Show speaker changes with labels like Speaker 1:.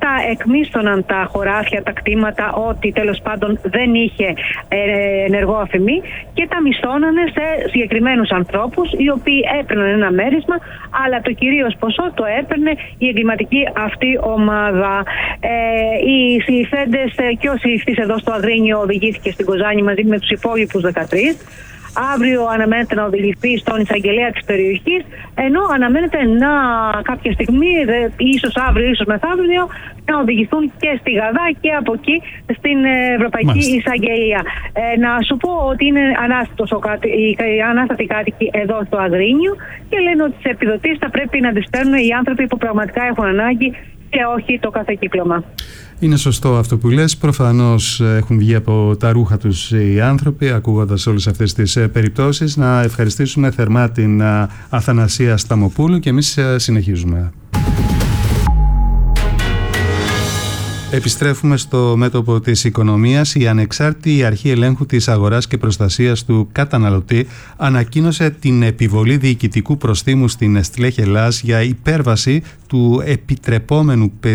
Speaker 1: εκμίσθωναν τα χωράφια, τα κτήματα, ότι τέλος πάντων δεν είχε ενεργό αφημί, και τα μισθώνανε σε συγκεκριμένους ανθρώπους, οι οποίοι έπαιρναν ένα μέρισμα, αλλά το κυρίως ποσό το έπαιρνε η εγκληματική αυτή ομάδα. Οι συλληφθέντες και ο συλληφθής εδώ στο Αγρίνιο οδηγήθηκε στην Κοζάνη μαζί με τους υπόλοιπους 13. Αύριο αναμένεται να οδηγηθεί στον εισαγγελέα της περιοχής, ενώ αναμένεται να κάποια στιγμή, ίσως αύριο, ίσως μεθαύριο, να οδηγηθούν και στη Γαδά και από εκεί στην Ευρωπαϊκή Εισαγγελία. Να σου πω ότι είναι οι ανάστατοι κάτοικοι εδώ στο Αγρίνιο και λένε ότι τις επιδοτήσεις θα πρέπει να τις παίρνουν οι άνθρωποι που πραγματικά έχουν ανάγκη και όχι το κάθε κύκλωμα.
Speaker 2: Είναι σωστό αυτό που λες. Προφανώς έχουν βγει από τα ρούχα τους οι άνθρωποι ακούγοντας όλες αυτές τις περιπτώσεις. Να ευχαριστήσουμε θερμά την Αθανασία Σταμοπούλου και εμείς συνεχίζουμε. Επιστρέφουμε στο μέτωπο της οικονομίας. Η Ανεξάρτητη Αρχή Ελέγχου της Αγοράς και Προστασίας του Καταναλωτή ανακοίνωσε την επιβολή διοικητικού προστίμου στην Εστλέ Χελάς για υπέρβαση του επιτρεπόμενου